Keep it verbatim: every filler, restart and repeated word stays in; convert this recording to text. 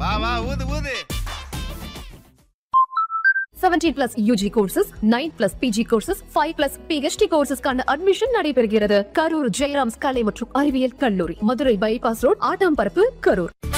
வா வா ஊது ஊது. seventeen plus U G courses, nine plus P G courses, five plus P H D courses கான admission நடைபெறுகிறது. கரூர் ஜெயராம்ஸ் கலை மற்றும் அறிவியல் கல்லூரி, மதுரை பைபாஸ் ரோட், ஆட்டாம்பரப்பு, கரூர்.